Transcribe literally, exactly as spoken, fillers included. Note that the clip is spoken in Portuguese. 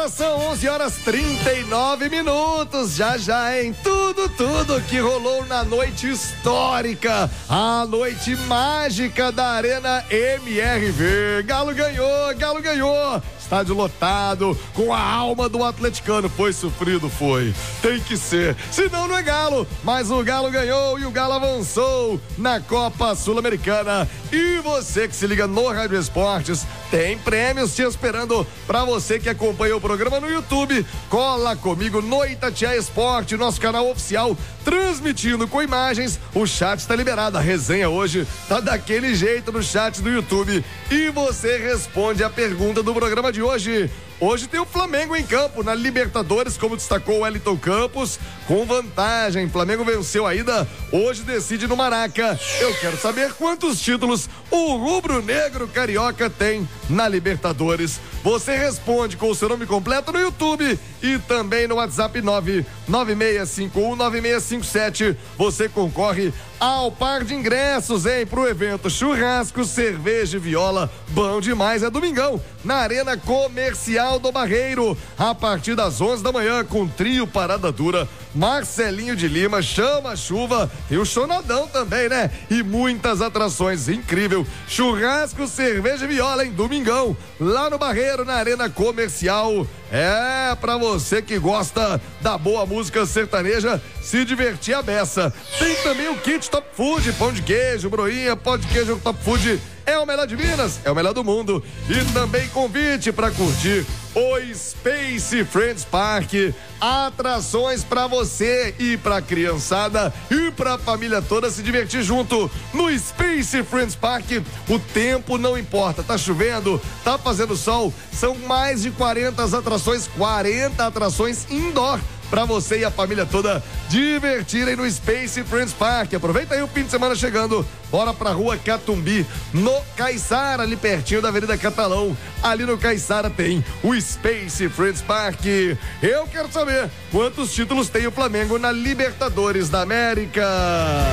Agora são onze horas trinta e nove minutos. Já já, hein? Tudo, tudo que rolou na noite histórica, a noite mágica da Arena M R V. Galo ganhou, Galo ganhou. Estádio lotado, com a alma do atleticano. Foi sofrido, foi. Tem que ser. Senão não é Galo. Mas o Galo ganhou e o Galo avançou na Copa Sul-Americana. E você que se liga no Rádio Esportes, tem prêmios te esperando pra você que acompanha o programa no YouTube. Cola comigo no Itatiaia Esporte, nosso canal oficial, transmitindo com imagens. O chat está liberado. A resenha hoje tá daquele jeito no chat do YouTube. E você responde a pergunta do programa de hoje. Hoje tem o Flamengo em campo na Libertadores, como destacou o Wellington Campos, com vantagem. Flamengo venceu a ida, hoje decide no Maraca. Eu quero saber quantos títulos o rubro-negro carioca tem na Libertadores. Você responde com o seu nome completo no YouTube e também no WhatsApp nove nove seis cinco um nove seis cinco sete. Você concorre ao par de ingressos, hein, pro evento Churrasco, Cerveja e Viola. Bom demais, é domingão, na Arena Comercial do Barreiro, a partir das onze da manhã, com trio Parada Dura, Marcelinho de Lima, Chama Chuva, tem o Chonadão também, né? E muitas atrações, incrível. Churrasco, Cerveja e Viola, em domingão, lá no Barreiro, na Arena Comercial. É, pra você que gosta da boa música sertaneja, se divertir a beça. Tem também o kit Top Food, pão de queijo, broinha, pão de queijo Top Food. É o melhor de Minas, é o melhor do mundo. E também convite para curtir o Space Friends Park. Atrações para você e pra criançada e pra família toda se divertir junto no Space Friends Park. O tempo não importa, tá chovendo, tá fazendo sol, são mais de quarenta atrações, quarenta atrações indoor para você e a família toda divertirem no Space Friends Park. Aproveita aí o fim de semana chegando. Bora pra Rua Catumbi, no Caiçara, ali pertinho da Avenida Catalão. Ali no Caiçara tem o Space Friends Park. Eu quero saber quantos títulos tem o Flamengo na Libertadores da América.